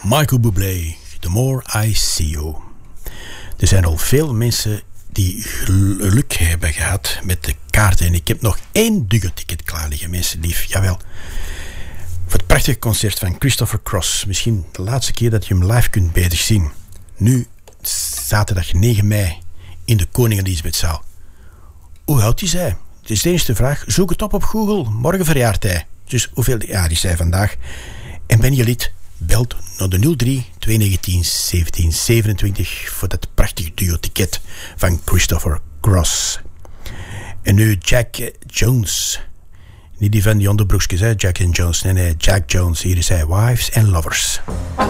Michael Bublé, The More I See You. Er zijn al veel mensen die geluk hebben gehad met de kaarten. En ik heb nog 1 duo-ticket klaar liggen, mensen lief. Jawel. Voor het prachtige concert van Christopher Cross. Misschien de laatste keer dat je hem live kunt bezig zien. Nu, zaterdag 9 mei, in de Koningin Elisabethzaal. Hoe oud is hij? Het is de eerste vraag. Zoek het op Google. Morgen verjaart hij. Dus hoeveel jaar is hij vandaag? En ben je lid? Belt naar de 03 219 1727 voor dat prachtige duo-ticket van Christopher Cross. En nu Jack Jones. Niet die van die onderbroekjes, hè? Jack and Jones. Nee, Jack Jones. Hier is hij. Wives and Lovers.